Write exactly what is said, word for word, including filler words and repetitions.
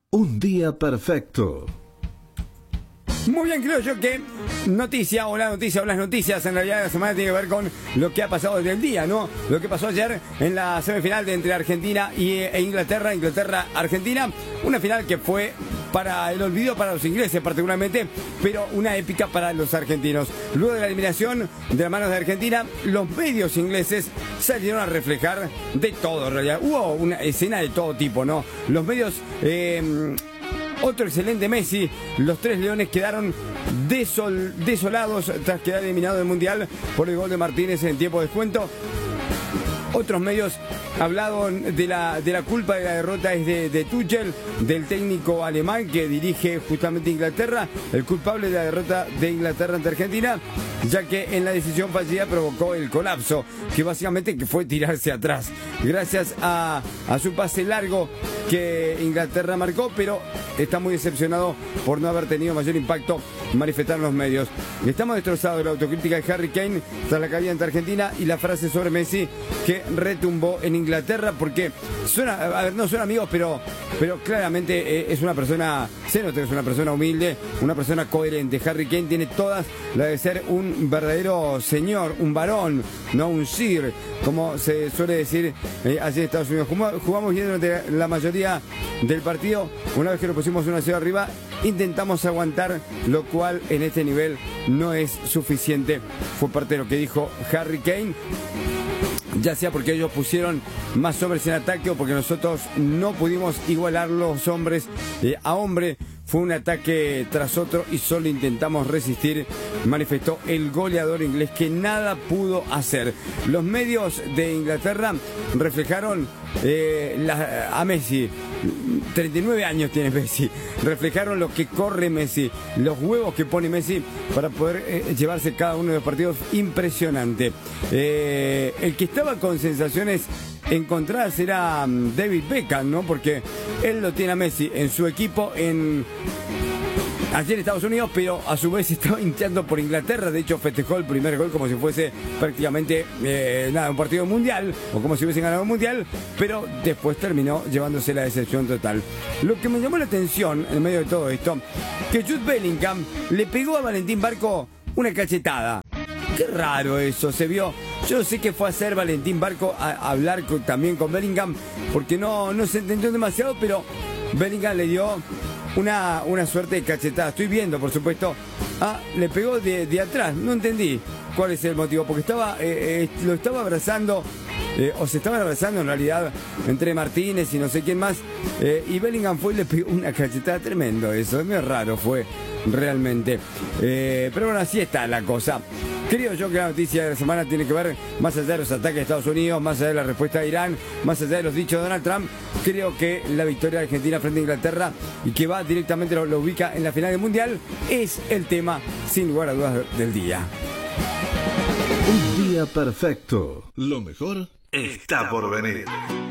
Un día perfecto. Muy bien, creo yo que noticia o la noticia o las noticias en realidad de la semana tiene que ver con lo que ha pasado desde el día, ¿no? Lo que pasó ayer en la semifinal de entre Argentina y, e Inglaterra, Inglaterra-Argentina, una final que fue para el olvido para los ingleses particularmente, pero una épica para los argentinos. Luego de la eliminación de las manos de Argentina, los medios ingleses salieron a reflejar de todo en realidad. Hubo una escena de todo tipo, ¿no? Los medios... Eh, Otro excelente Messi. Los tres leones quedaron desol, desolados tras quedar eliminados del Mundial por el gol de Martínez en tiempo de descuento. Otros medios hablaron de la, de la culpa de la derrota es de, de Tuchel, del técnico alemán que dirige justamente Inglaterra, el culpable de la derrota de Inglaterra ante Argentina, ya que en la decisión fallida provocó el colapso, que básicamente que fue tirarse atrás, gracias a, a su pase largo que Inglaterra marcó, pero está muy decepcionado por no haber tenido mayor impacto, manifestaron los medios. Estamos destrozados de la autocrítica de Harry Kane tras la caída ante Argentina y la frase sobre Messi que retumbó en Inglaterra, porque suena, a ver, no son amigos, pero, pero claramente eh, es una persona, se nota que es una persona humilde, una persona coherente. Harry Kane tiene todas las de ser un verdadero señor, un varón, no un sir, como se suele decir eh, allí en Estados Unidos. Jugamos, jugamos bien durante la mayoría del partido. Una vez que lo pusimos uno a cero arriba, intentamos aguantar, lo cual en este nivel no es suficiente. Fue parte de lo que dijo Harry Kane, ya sea porque ellos pusieron más hombres en ataque o porque nosotros no pudimos igualar los hombres eh, a hombre. Fue un ataque tras otro y solo intentamos resistir, manifestó el goleador inglés, que nada pudo hacer. Los medios de Inglaterra reflejaron eh, la, a Messi, treinta y nueve años tiene Messi, reflejaron lo que corre Messi, los huevos que pone Messi para poder eh, llevarse cada uno de los partidos, impresionante. Eh, el que estaba con sensaciones encontradas era David Beckham, ¿no? Porque él lo tiene a Messi en su equipo en ayer en Estados Unidos, pero a su vez estaba hinchando por Inglaterra. De hecho, festejó el primer gol como si fuese prácticamente eh, nada, un partido mundial, o como si hubiesen ganado un mundial, pero después terminó llevándose la decepción total. Lo que me llamó la atención en medio de todo esto, que Jude Bellingham le pegó a Valentín Barco una cachetada. Qué raro eso, se vio. Yo sé que fue a hacer Valentín Barco a, a hablar con, también con Bellingham, porque no, no se entendió demasiado, pero Bellingham le dio una, una suerte de cachetada. Estoy viendo, por supuesto. Ah, le pegó de, de atrás, no entendí cuál es el motivo, porque estaba eh, eh, lo estaba abrazando, eh, o se estaban abrazando en realidad entre Martínez y no sé quién más, eh, y Bellingham fue y le pegó una cachetada. Tremendo eso, es muy raro fue realmente, eh, pero bueno, así está la cosa. Creo yo que la noticia de la semana tiene que ver, más allá de los ataques de Estados Unidos, más allá de la respuesta de Irán, más allá de los dichos de Donald Trump, creo que la victoria de Argentina frente a Inglaterra, y que va directamente, lo, lo ubica en la final del Mundial, es el tema, sin lugar a dudas, del día. Un día perfecto. Lo mejor está por venir.